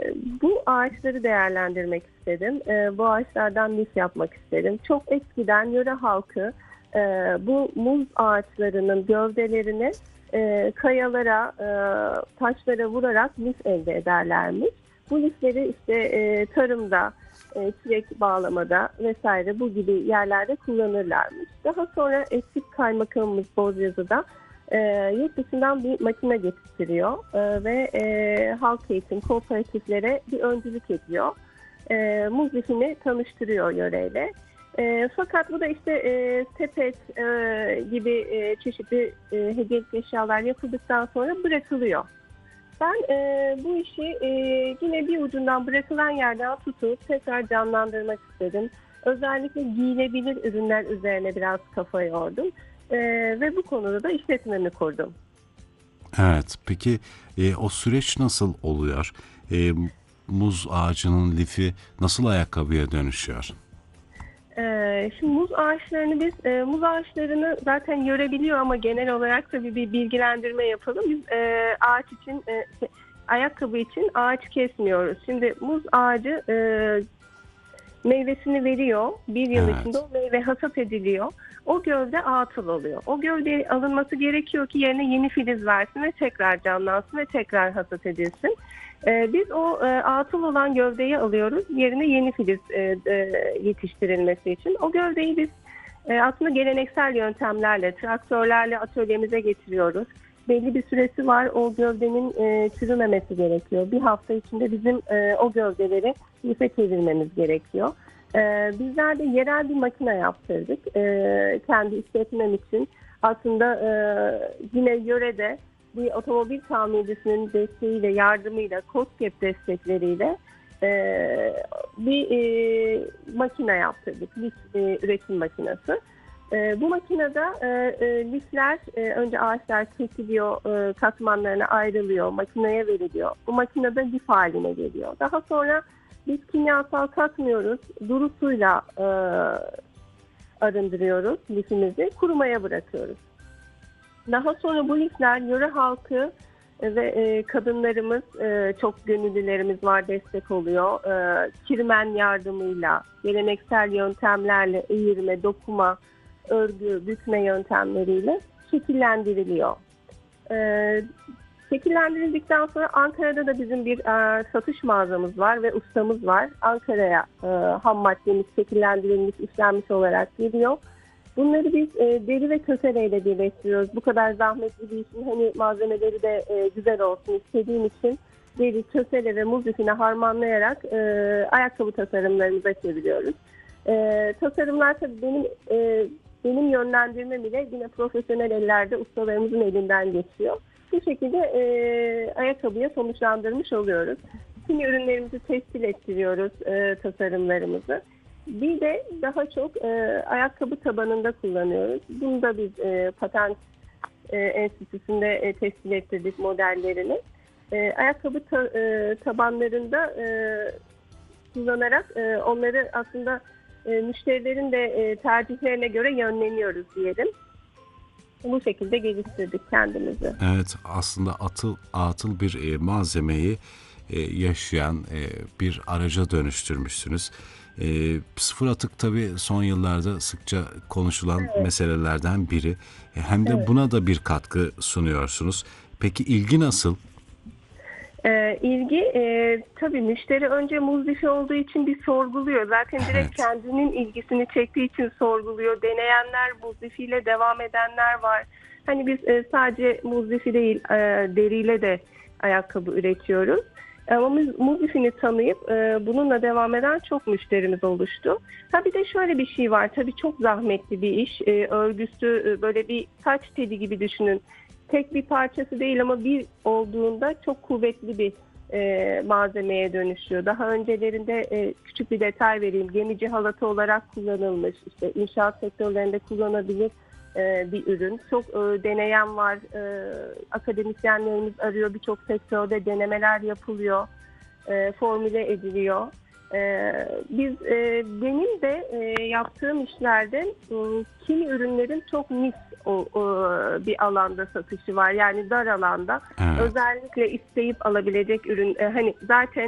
Bu ağaçları değerlendirmek istedim. Bu ağaçlardan lif yapmak istedim. Çok eskiden yöre halkı bu muz ağaçlarının gövdelerini kayalara, taşlara vurarak lif elde ederlermiş. Bu lifleri işte tarımda, çilek bağlamada vesaire bu gibi yerlerde kullanırlarmış. Daha sonra eski kaymakamımız Bozyazı'da yurt dışından bir makine getirtiyor ve halk eğitim kooperatiflere bir öncülük ediyor. Muz lifini tanıştırıyor yöreyle. Fakat bu da işte sepet gibi çeşitli hediyelik eşyalar yapıldıktan sonra bırakılıyor. Ben bu işi yine bir ucundan bırakılan yerden tutup tekrar canlandırmak istedim. Özellikle giyilebilir ürünler üzerine biraz kafa yordum. Ve bu konuda da işletmemi kurdum. Evet, peki o süreç nasıl oluyor? Muz ağacının lifi nasıl ayakkabıya dönüşüyor? Şimdi muz ağaçlarını zaten görebiliyor ama genel olarak tabii bir bilgilendirme yapalım. Biz ağaç için, ayakkabı için ağaç kesmiyoruz. Şimdi muz ağacı meyvesini veriyor. Bir yıl içinde Evet. o meyve hasat ediliyor. O gövde atıl oluyor. O gövde alınması gerekiyor ki yerine yeni filiz versin ve tekrar canlansın ve tekrar hasat edilsin. Biz o atıl olan gövdeyi alıyoruz. Yerine yeni filiz yetiştirilmesi için. O gövdeyi biz aslında geleneksel yöntemlerle, traktörlerle atölyemize getiriyoruz. Belli bir süresi var. O gövdenin çürümemesi gerekiyor. Bir hafta içinde bizim o gövdeleri life çevirmemiz gerekiyor. Bizler de yerel bir makine yaptırdık. Kendi işletmem için. Aslında yine yörede bir otomobil tamircisinin desteğiyle, yardımıyla, KOSGEB destekleriyle bir makine yaptırdık. Lif üretim makinesi. Bu makinede lifler önce ağaçlar kesiliyor, katmanlarına ayrılıyor, makineye veriliyor. Bu makinede lif haline geliyor. Daha sonra biz kimyasal katmıyoruz, duru suyla arındırıyoruz lifimizi, kurumaya bırakıyoruz. Daha sonra bu lifler yöre halkı ve kadınlarımız, çok gönüllülerimiz var, destek oluyor. Kirmen yardımıyla, geleneksel yöntemlerle eğirme, dokuma, örgü, bükme yöntemleriyle şekillendiriliyor. Şekillendirildikten sonra Ankara'da da bizim bir satış mağazamız var ve ustamız var. Ankara'ya ham maddemiz şekillendirilmiş, işlenmiş olarak geliyor. Bunları biz deri ve köseleyle birleştiriyoruz. Bu kadar zahmetli bir işin hani malzemeleri de güzel olsun istediğim için deri, kösele ve muz lifine harmanlayarak ayakkabı tasarımlarımıza çeviriyoruz. Tasarımlar tabii benim yönlendirmem ile yine profesyonel ellerde ustalarımızın elinden geçiyor. Bu şekilde ayakkabıya sonuçlandırmış oluyoruz. Şimdi ürünlerimizi tescil ettiriyoruz, tasarımlarımızı. Bir de daha çok ayakkabı tabanında kullanıyoruz. Bunu da biz patent enstitüsünde tescil ettirdik modellerini. Ayakkabı tabanlarında kullanarak onları aslında müşterilerin de tercihlerine göre yönleniyoruz diyelim. Bu şekilde geliştirdik kendimizi. Evet, aslında atıl bir malzemeyi yaşayan bir araca dönüştürmüşsünüz. Sıfır atık tabii son yıllarda sıkça konuşulan meselelerden biri. Hem de buna da bir katkı sunuyorsunuz. Peki ilgi nasıl? İlgi tabii müşteri önce muz lifi olduğu için bir sorguluyor. Zaten direkt Evet. kendinin ilgisini çektiği için sorguluyor. Deneyenler, muz lifiyle devam edenler var. Hani biz sadece muz lifi değil deriyle de ayakkabı üretiyoruz. Ama biz muz lifini tanıyıp bununla devam eden çok müşterimiz oluştu. Bir de şöyle bir şey var. Tabii çok zahmetli bir iş. Örgüsü böyle bir saç teli gibi düşünün. Tek bir parçası değil ama bir olduğunda çok kuvvetli bir malzemeye dönüşüyor. Daha öncelerinde küçük bir detay vereyim. Gemici halatı olarak kullanılmış. İşte inşaat sektörlerinde kullanabilir bir ürün. Çok deneyen var. Akademisyenlerimiz arıyor. Birçok sektörde denemeler yapılıyor. Formüle ediliyor. Benim de yaptığım işlerde kimi ürünlerin çok nis bir alanda satışı var. Yani dar alanda Evet. özellikle isteyip alabilecek ürün hani zaten